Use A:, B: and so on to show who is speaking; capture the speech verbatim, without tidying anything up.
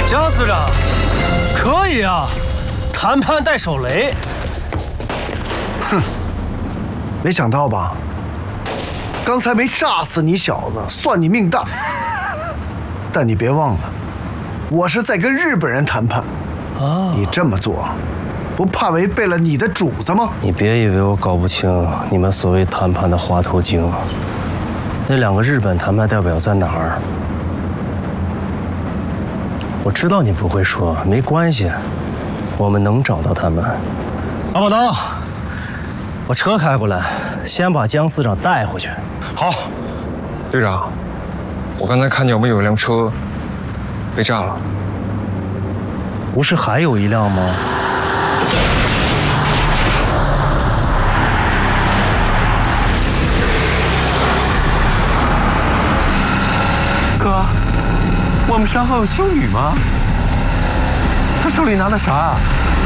A: 姜司长，可以啊，谈判带手雷。
B: 哼，没想到吧？刚才没炸死你小子，算你命大。但你别忘了，我是在跟日本人谈判。啊，你这么做，不怕违背了你的主子吗？
C: 你别以为我搞不清你们所谓谈判的花头精。那两个日本谈判代表在哪儿？我知道你不会说，没关系，我们能找到他们。阿宝刀，把车开过来，先把姜司长带回去。
D: 好，队长，我刚才看见我们有一辆车被炸了。
C: 不是还有一辆吗？
E: 哥，我们身后有修女吗？她手里拿的啥啊？